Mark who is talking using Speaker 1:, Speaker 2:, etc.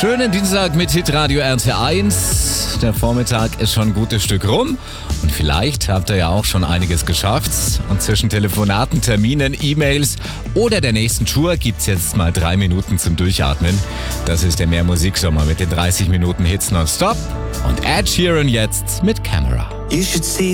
Speaker 1: Schönen Dienstag mit Hitradio RT1. Der Vormittag ist schon ein gutes Stück rum und vielleicht habt ihr ja auch schon einiges geschafft. Und zwischen Telefonaten, Terminen, E-Mails oder der nächsten Tour gibt's jetzt mal 3 Minuten zum Durchatmen. Das ist der Mehr-Musik-Sommer mit den 30 Minuten Hits nonstop. Und Ed Sheeran jetzt mit Camera.
Speaker 2: You should see